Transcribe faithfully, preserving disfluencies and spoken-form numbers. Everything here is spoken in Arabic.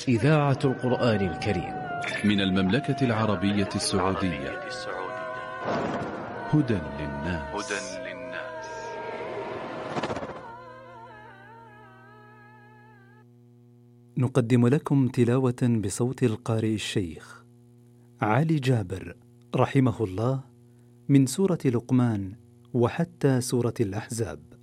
إذاعة القرآن الكريم من المملكة العربية السعودية. هدى للناس. نقدم لكم تلاوة بصوت القارئ الشيخ علي جابر رحمه الله من سورة لقمان وحتى سورة الأحزاب.